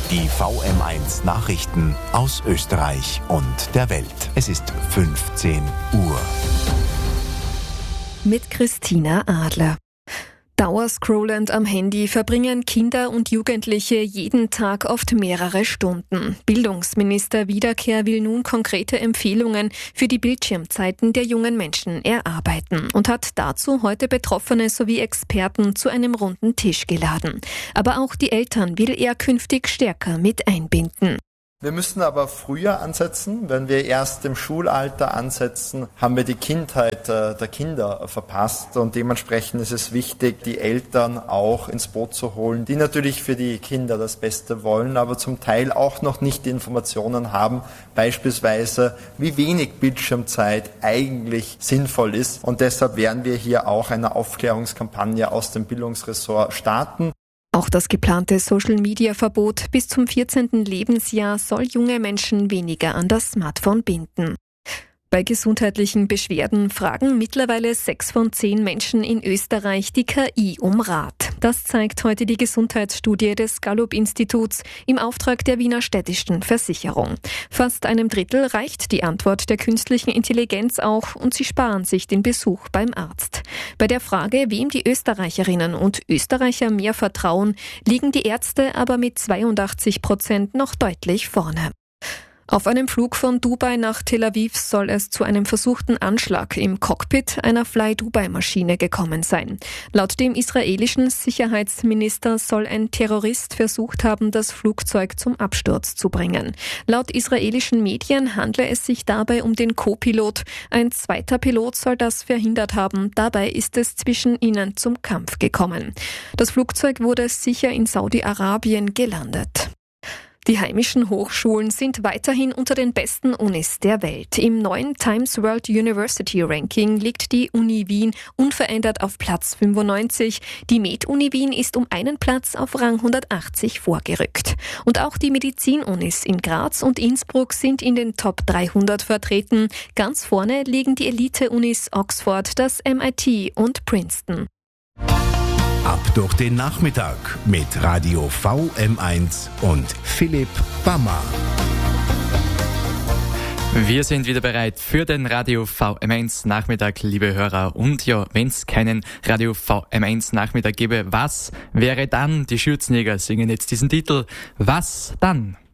Die VM1 Nachrichten aus Österreich und der Welt. Es ist 15 Uhr. Mit Christina Adler. Dauerscrollend am Handy verbringen Kinder und Jugendliche jeden Tag oft mehrere Stunden. Bildungsminister Wiederkehr will nun konkrete Empfehlungen für die Bildschirmzeiten der jungen Menschen erarbeiten und hat dazu heute Betroffene sowie Experten zu einem runden Tisch geladen. Aber auch die Eltern will er künftig stärker mit einbinden. Wir müssen aber früher ansetzen. Wenn wir erst im Schulalter ansetzen, haben wir die Kindheit der Kinder verpasst. Und dementsprechend ist es wichtig, die Eltern auch ins Boot zu holen, die natürlich für die Kinder das Beste wollen, aber zum Teil auch noch nicht die Informationen haben, beispielsweise wie wenig Bildschirmzeit eigentlich sinnvoll ist. Und deshalb werden wir hier auch eine Aufklärungskampagne aus dem Bildungsressort starten. Auch das geplante Social-Media-Verbot bis zum 14. Lebensjahr soll junge Menschen weniger an das Smartphone binden. Bei gesundheitlichen Beschwerden fragen mittlerweile 6 von 10 Menschen in Österreich die KI um Rat. Das zeigt heute die Gesundheitsstudie des Gallup-Instituts im Auftrag der Wiener Städtischen Versicherung. Fast einem Drittel reicht die Antwort der künstlichen Intelligenz auch und sie sparen sich den Besuch beim Arzt. Bei der Frage, wem die Österreicherinnen und Österreicher mehr vertrauen, liegen die Ärzte aber mit 82% noch deutlich vorne. Auf einem Flug von Dubai nach Tel Aviv soll es zu einem versuchten Anschlag im Cockpit einer Fly-Dubai-Maschine gekommen sein. Laut dem israelischen Sicherheitsminister soll ein Terrorist versucht haben, das Flugzeug zum Absturz zu bringen. Laut israelischen Medien handle es sich dabei um den Co-Pilot. Ein zweiter Pilot soll das verhindert haben. Dabei ist es zwischen ihnen zum Kampf gekommen. Das Flugzeug wurde sicher in Saudi-Arabien gelandet. Die heimischen Hochschulen sind weiterhin unter den besten Unis der Welt. Im neuen Times World University Ranking liegt die Uni Wien unverändert auf Platz 95. Die Med-Uni Wien ist um einen Platz auf Rang 180 vorgerückt. Und auch die Medizin-Unis in Graz und Innsbruck sind in den Top 300 vertreten. Ganz vorne liegen die Elite-Unis Oxford, das MIT und Princeton. Ab durch den Nachmittag mit Radio VM1 und Philipp Bammer. Wir sind wieder bereit für den Radio VM1 Nachmittag, liebe Hörer. Und ja, wenn es keinen Radio VM1 Nachmittag gäbe, was wäre dann? Die Schürzenjäger singen jetzt diesen Titel. Was dann?